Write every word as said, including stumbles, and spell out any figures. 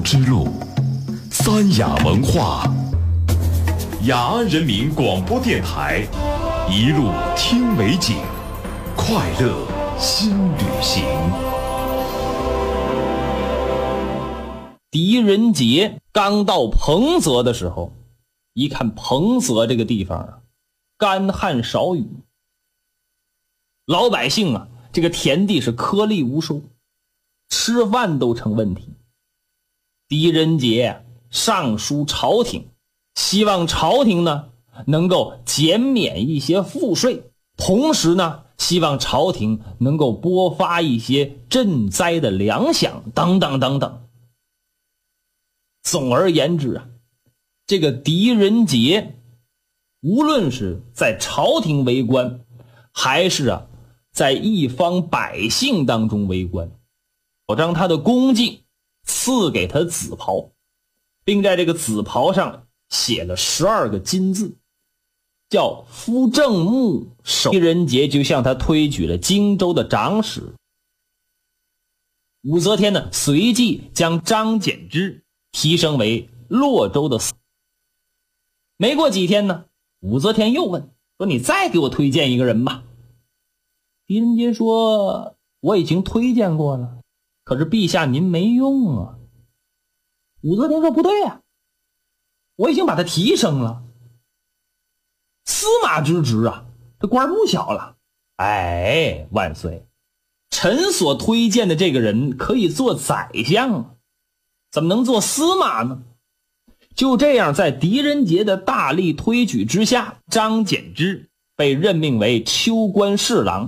之路，三雅文化，雅安人民广播电台，一路听美景，快乐新旅行。 狄仁杰刚到彭泽的时候，一看彭泽这个地方啊，干旱少雨，老百姓啊，这个田地是颗粒无收，吃饭都成问题。狄仁杰上书朝廷，希望朝廷呢能够减免一些赋税，同时呢希望朝廷能够拨发一些赈灾的粮饷等等等等。总而言之啊，这个狄仁杰无论是在朝廷为官，还是啊在一方百姓当中为官，保障他的功绩，赐给他紫袍，并在这个紫袍上写了十二个金字，叫夫正木守。狄仁杰就向他推举了荆州的长史。武则天呢，随即将张柬之提升为洛州的司。没过几天呢，武则天又问说：“你再给我推荐一个人吧。”狄仁杰说：“我已经推荐过了，可是陛下您没用啊。”武则天说：“不对啊，我已经把他提升了，司马之职啊，这官不小了。”哎，万岁，臣所推荐的这个人可以做宰相啊，怎么能做司马呢？就这样，在狄仁杰的大力推举之下，张柬之被任命为秋官侍郎。